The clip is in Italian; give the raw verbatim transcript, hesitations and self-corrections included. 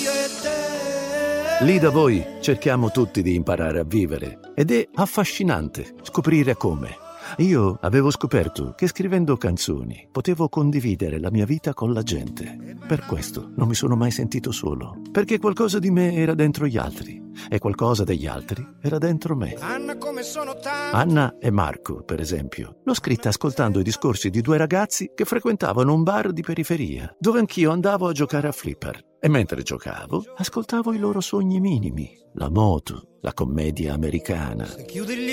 io e te. Lì da voi cerchiamo tutti di imparare a vivere ed è affascinante scoprire come. Io avevo scoperto che scrivendo canzoni potevo condividere la mia vita con la gente. Per questo non mi sono mai sentito solo, perché qualcosa di me era dentro gli altri e qualcosa degli altri era dentro me. Anna, come sono tanti. Anna e Marco, per esempio, l'ho scritta ascoltando i discorsi di due ragazzi che frequentavano un bar di periferia, dove anch'io andavo a giocare a flipper. E mentre giocavo, ascoltavo i loro sogni minimi, la moto, la commedia americana. Chiudi gli